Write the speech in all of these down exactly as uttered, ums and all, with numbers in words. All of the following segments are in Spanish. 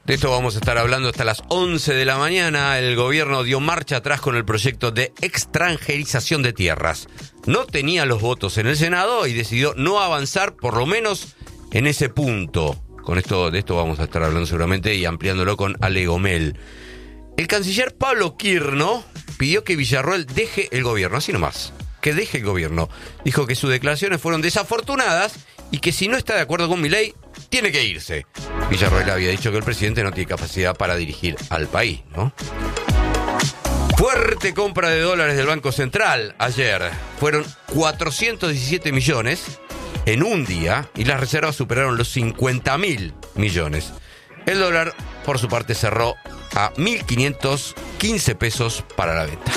De esto vamos a estar hablando hasta las once de la mañana. El gobierno dio marcha atrás con el proyecto de extranjerización de tierras. No tenía los votos en el Senado y decidió no avanzar, por lo menos en ese punto. Con esto, de esto vamos a estar hablando seguramente y ampliándolo con Ale Gomel. El canciller Pablo Quirno pidió que Villarroel deje el gobierno, así nomás, que deje el gobierno. Dijo que sus declaraciones fueron desafortunadas y que si no está de acuerdo con Milei, tiene que irse. Villarroel había dicho que el presidente no tiene capacidad para dirigir al país, ¿no? Fuerte compra de dólares del Banco Central ayer. Fueron cuatrocientos diecisiete millones en un día y las reservas superaron los cincuenta mil millones. El dólar, por su parte, cerró a mil quinientos quince pesos para la venta.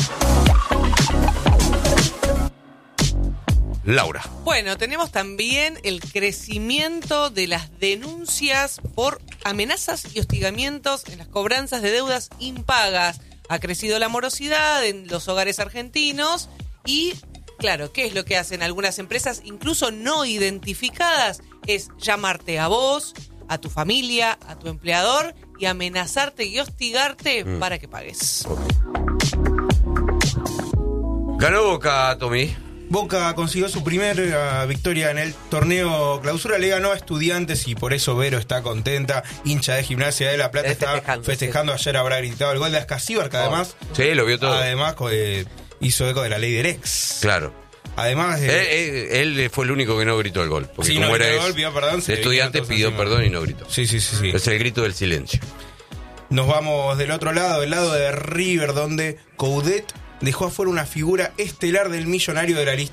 Laura. Bueno, tenemos también el crecimiento de las denuncias por amenazas y hostigamientos en las cobranzas de deudas impagas. Ha crecido la morosidad en los hogares argentinos y, claro, ¿qué es lo que hacen algunas empresas, incluso no identificadas? Es llamarte a vos, a tu familia, a tu empleador y amenazarte y hostigarte mm. para que pagues. Ganó Boca, Tommy. Boca consiguió su primera victoria en el torneo Clausura, le ganó a Estudiantes y por eso Vero está contenta, hincha de Gimnasia de La Plata, está festejando, festejando sí. Ayer habrá gritado el gol de Ascasíbar, que además sí, lo vio todo. Además eh, hizo eco de la ley del ex. Claro. Además eh, él, él fue el único que no gritó el gol. Porque sí, como no era gritó el gol, pidió perdón. El estudiante pidió encima. perdón y no gritó. Sí, sí, sí, sí. Es el grito del silencio. Nos vamos del otro lado, del lado de River, donde Coudet dejó afuera una figura estelar del millonario de la lista